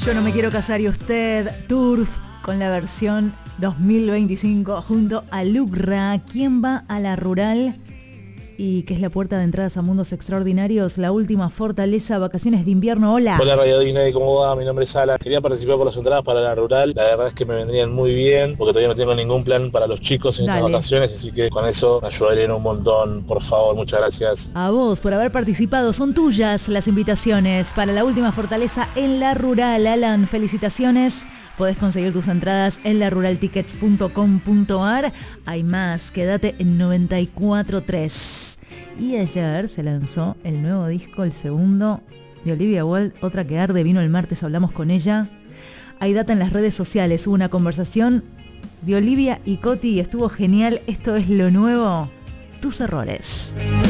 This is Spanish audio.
Yo no me quiero casar y usted, Turf, con la versión 2025 junto a Lucra. ¿Quién va a la rural? Y que es la puerta de entradas a mundos extraordinarios, la última fortaleza, vacaciones de invierno. Hola. Hola Radio Dinay, ¿cómo va? Mi nombre es Alan. Quería participar por las entradas para la rural. La verdad es que me vendrían muy bien, porque todavía no tengo ningún plan para los chicos en estas vacaciones, así que con eso me ayudarían un montón. Por favor, muchas gracias. A vos por haber participado. Son tuyas las invitaciones para la última fortaleza en la rural. Alan, felicitaciones. Podés conseguir tus entradas en laruraltickets.com.ar. Hay más, quédate en 94.3. Y ayer se lanzó el nuevo disco, el segundo, de Olivia Wilde, Otra que arde. Vino el martes, hablamos con ella. Hay data en las redes sociales. Hubo una conversación de Olivia y Coti y estuvo genial. Esto es lo nuevo, Tus errores.